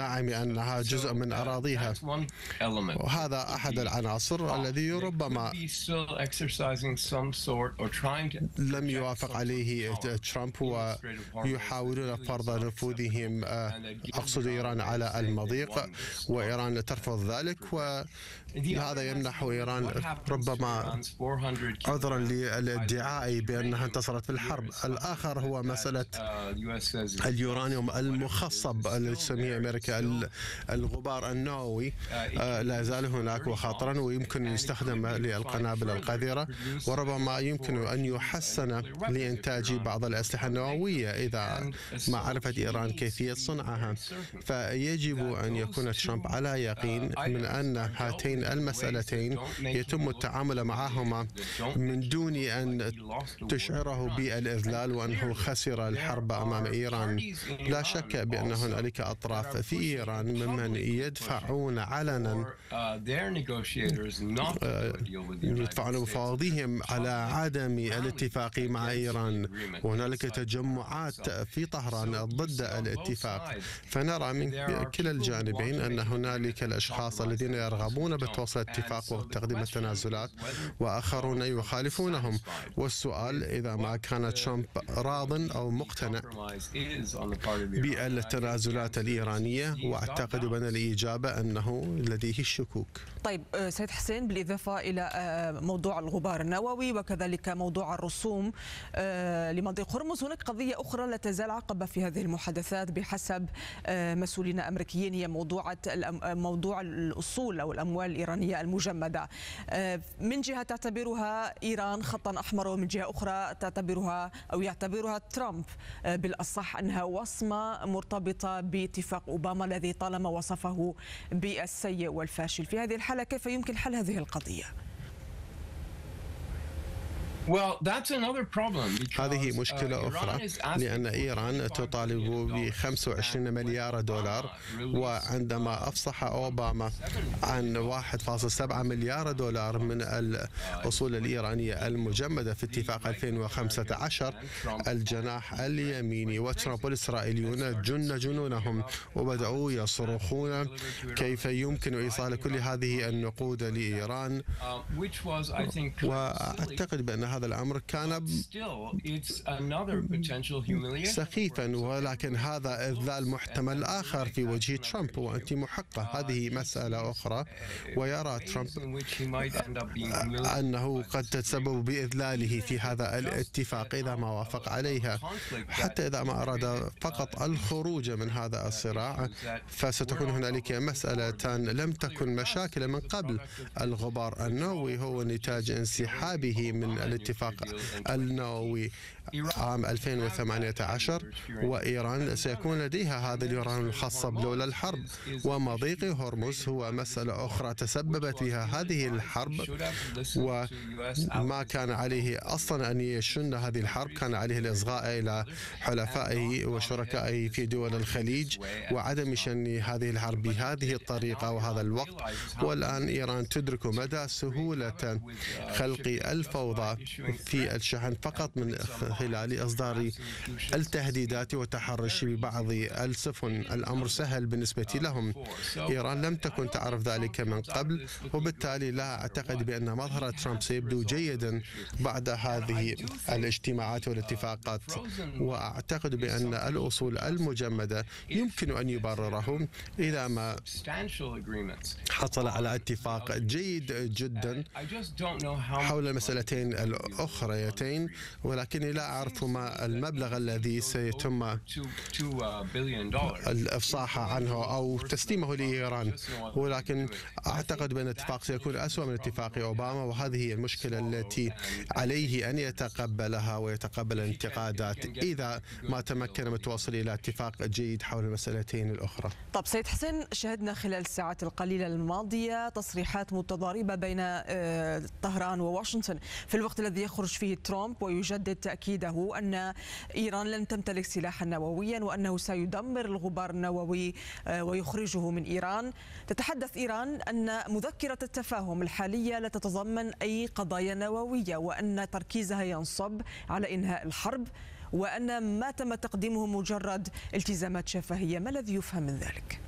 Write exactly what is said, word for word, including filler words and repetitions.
الناعم أنها جزء من أراضيها، وهذا أحد العناصر الذي ربما لم يوافق عليه ترامب، ويحاولون فرض نفوذهم أقصد إيران على المضيق، وإيران ترفض ذلك، وهذا يمنح إيران ربما عذرا للادعاء بأنها انتصرت في الحرب. الآخر هو مسألة اليورانيوم المخصب الذي تسميه أمريكا الغبار النووي. لا يزال هناك خطرا، ويمكن أن يستخدم للقنابل القذرة، وربما يمكن أن يحسن لإنتاج بعض الأسلحة النووية إذا ما عرفت إيران كيفية صنعها. فيجب أن يكون ترامب على يقين من أن هاتين المسألتين يتم التعامل معهما من دون أن تشعره بالإذلال وأنه خسر الحرب أمام إيران. لا شك بأن هنالك أطراف في إيران ممن يدفعون علنا يدفعون مفاوضيهم على عدم الاتفاق مع إيران، وهنالك تجمعات في طهران ضد الاتفاق. فنرى من كلا الجانبين أن هنالك الأشخاص الذين يرغبون بتوصيل الاتفاق وتقديم التنازلات، وآخرون يخالفونهم. والسؤال إذا ما كان ترامب راض أو مقتنع بالتنازلات الإيرانية، وأعتقد بأن الإجابة أنه لديه الشكوك. طيب سيد حسين، بالإضافة إلى موضوع الغبار النووي وكذلك موضوع الرسوم لمضيق هرمز، هناك قضية أخرى لا تزال عقبة في هذه المحادثات بحسب مسؤولين أمريكيين، هي موضوع موضوع الأصول أو الأموال الإيرانية المجمدة. من جهة تعتبرها إيران خطا أحمر، ومن جهة أخرى تعتبرها أو يعتبرها ترامب بالأصح أنها وصمة مرتبطة باتفاق أوباما الذي طالما وصفه بالسيء والفاشل. في هذه الحالة كيف يمكن حل هذه القضية؟ هذه مشكلة أخرى، لأن إيران تطالب ب خمسة وعشرين مليار دولار، وعندما أفصح أوباما عن واحد فاصلة سبعة مليار دولار من الأصول الإيرانية المجمدة في اتفاق ألفين وخمسة عشر، الجناح اليميني وترامب والإسرائيليون جن جنونهم وبدأوا يصرخون كيف يمكن إيصال كل هذه النقود لإيران. وأعتقد بأن هذا الأمر كان سخيفا، ولكن هذا إذلال محتمل آخر في وجه ترامب، وأنت محقة. هذه مسألة أخرى، ويرى ترامب أنه قد تتسبب بإذلاله في هذا الاتفاق إذا ما وافق عليها. حتى إذا ما أراد فقط الخروج من هذا الصراع، فستكون هنالك مسألتان لم تكن مشاكل من قبل. الغبار النووي هو نتاج انسحابه من الاتفاق النووي عام ألفين وثمانية عشر، وإيران سيكون لديها هذا اليورانيوم الخصب لولا الحرب. ومضيق هرمز هو مسألة أخرى تسببت فيها هذه الحرب، وما كان عليه أصلا أن يشن هذه الحرب، كان عليه الإصغاء إلى حلفائه وشركائه في دول الخليج وعدم شن هذه الحرب بهذه الطريقة وهذا الوقت. والآن إيران تدرك مدى سهولة خلق الفوضى في الشحن فقط من خلال إصدار التهديدات والتحرش ببعض السفن. الأمر سهل بالنسبة لهم. إيران لم تكن تعرف ذلك من قبل، وبالتالي لا أعتقد بأن مظهر ترامب سيبدو جيدا بعد هذه الاجتماعات والاتفاقات. وأعتقد بأن الأصول المجمدة يمكن أن يبرره إذا ما حصل على اتفاق جيد جدا حول المسألتين الأخريتين، ولكني لا أعرف ما المبلغ الذي سيتم الإفصاح عنه أو تسليمه لإيران. ولكن أعتقد بأن الاتفاق سيكون أسوأ من اتفاق أوباما، وهذه هي المشكلة التي عليه أن يتقبلها ويتقبل الانتقادات إذا ما تمكن من التوصل إلى اتفاق جيد حول المسألتين الأخرى. طب سيد حسين، شهدنا خلال الساعات القليلة الماضية تصريحات متضاربة بين طهران وواشنطن في الوقت الذي يخرج فيه ترامب ويجدد تأكيده أن إيران لن تمتلك سلاحا نوويا وأنه سيدمر الغبار النووي ويخرجه من إيران. تتحدث إيران أن مذكرة التفاهم الحالية لا تتضمن أي قضايا نووية، وأن تركيزها ينصب على إنهاء الحرب، وأن ما تم تقديمه مجرد التزامات شفهية. ما الذي يفهم من ذلك؟